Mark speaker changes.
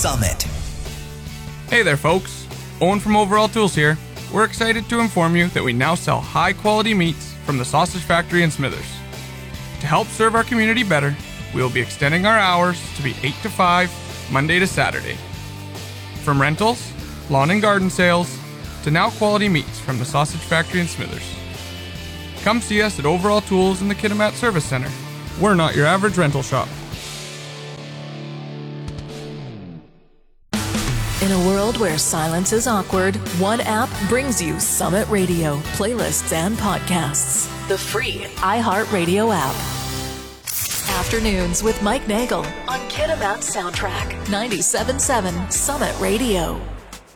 Speaker 1: Summit.
Speaker 2: Hey there, folks. Owen from Overall Tools here. We're excited to inform you that we now sell high-quality meats from the Sausage Factory in Smithers. To help serve our community better, we will be extending our hours to be 8 to 5, Monday to Saturday. From rentals, lawn and garden sales, to now quality meats from the Sausage Factory in Smithers. Come see us at Overall Tools in the Kitimat Service Center. We're not your average rental shop.
Speaker 3: In a world where silence is awkward, one app brings you Summit Radio, playlists, and podcasts. The free iHeartRadio app. Afternoons with Mike Nagel on Kitimat Soundtrack 97.7 Summit Radio.